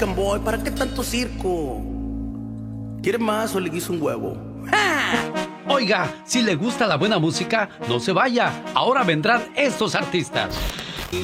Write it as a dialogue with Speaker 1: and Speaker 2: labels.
Speaker 1: Boy, ¿para qué tanto circo? ¿Quieres más o le guiso un huevo?
Speaker 2: Oiga, si le gusta la buena música, no se vaya. Ahora vendrán estos artistas.